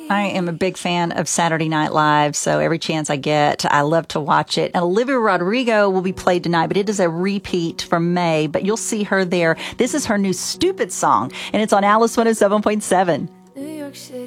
I am a big fan of Saturday Night Live, so every chance I get, I love to watch it. And Olivia Rodrigo will be played tonight, but it is a repeat from May, but you'll see her there. This is her new Stupid song, and it's on Alice 107.7.